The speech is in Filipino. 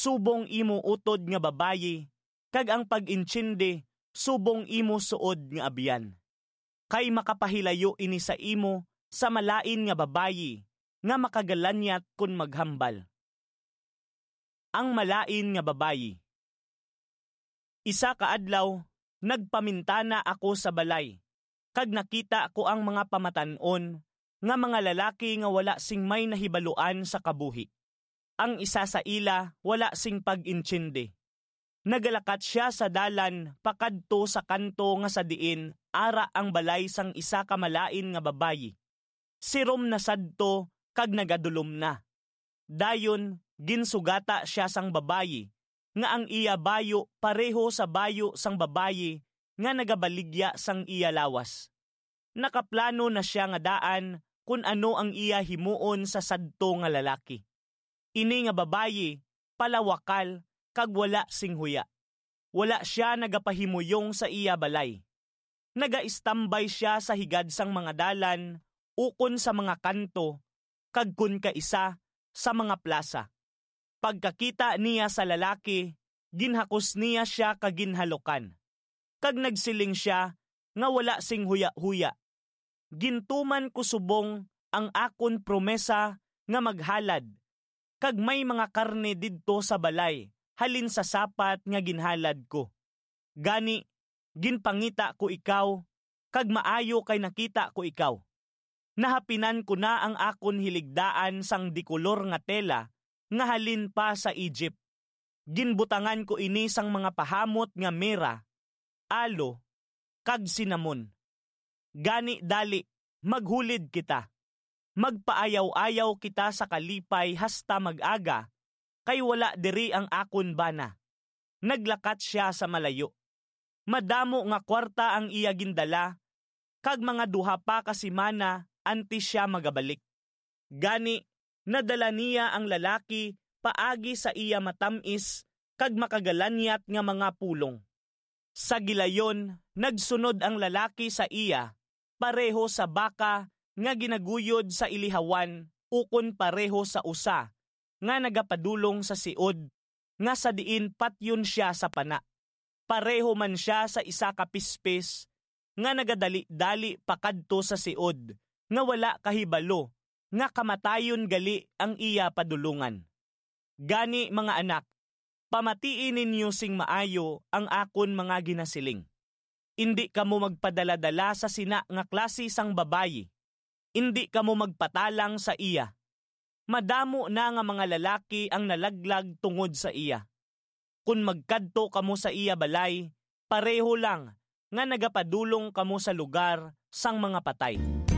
subong imo utod nga babayi, kag ang pag-intsindi, subong imo suod nga abyan. Kay makapahilayo ini sa imo sa malain nga babayi, nga makagalanyat kun maghambal. Ang malain nga babayi. Isa ka adlaw, nagpamintana ako sa balay, kag nakita ko ang mga pamatan-on, nga mga lalaki nga wala sing may nahibaluan sa kabuhi. Ang isa sa ila wala sing pag-intsindi. Nagalakat siya sa dalan pakadto sa kanto nga sa diin ara ang balay sang isa ka malain nga babayi. Sirom na sadto kag nagadulom na. Dayon ginsugata siya sang babayi nga ang iya bayo pareho sa bayo sang babayi nga nagabaligya sang iya lawas. Nakaplano na siya nga daan kun ano ang iya himuon sa sadto nga lalaki. Ini nga babayi palawakal kag wala sing huya. Wala siya nagapahimuyong sa iya balay. Nagaistambay siya sa higad sang mga dalan, ukon sa mga kanto, kag kun kaisa sa mga plaza. Pagkakita niya sa lalaki, ginhakos niya siya kag ginhalukan. Kag nagsiling siya nga wala sing huya-huya. Gintuman ko subong ang akon promesa nga maghalad, kag may mga karne didto sa balay, halin sa sapat nga ginhalad ko. Gani, ginpangita ko ikaw, kag maayo kay nakita ko ikaw. Nahapinan ko na ang akon hiligdaan sang dikolor nga tela, nga halin pa sa Egypt. Ginbutangan ko ini sang mga pahamot nga mera, alo, kag sinamon. Gani dali, maghulid kita. Magpaayaw-ayaw kita sa kalipay hasta mag-aga, kay wala diri ang akon bana. Naglakat siya sa malayo. Madamo nga kwarta ang iya gindala, kag mga duha pa kasimana anti siya magabalik. Gani, nadala niya ang lalaki paagi sa iya matamis, kag makagalanyat nga mga pulong. Sa gilayon, nagsunod ang lalaki sa iya, pareho sa baka nga ginaguyod sa ilihawan, ukon pareho sa usa, nga nagapadulong sa siod, nga sa diin patyon siya sa pana. Pareho man siya sa isa ka pispis, nga nagadali-dali pakadto sa siod, nga wala kahibalo, nga kamatayon gali ang iya padulungan. Gani mga anak, pamatiin ninyo sing maayo ang akon mga ginasiling. Indi kamo magpadala-dala sa sina nga klase sang babayi. Indi kamo magpatalang sa iya. Madamo na nga mga lalaki ang nalaglag tungod sa iya. Kung magkadto kamo sa iya balay, pareho lang nga nagapadulong kamo sa lugar sang mga patay.